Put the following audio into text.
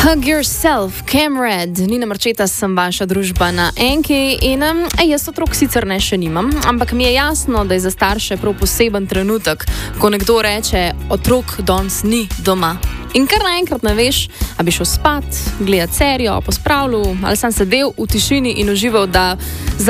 Hug yourself, Cam Red, Nina Marčeta, sem vaša družba na Enki in jaz otrok sicer ne še nimam, ampak mi je jasno, da je za starše prav poseben trenutek, ko nekdo reče, otrok danes ni doma. In kar naenkrat ne veš, a bi šel spat, gledat serijo, pospravljal ali sam sedel v tišini in užival, da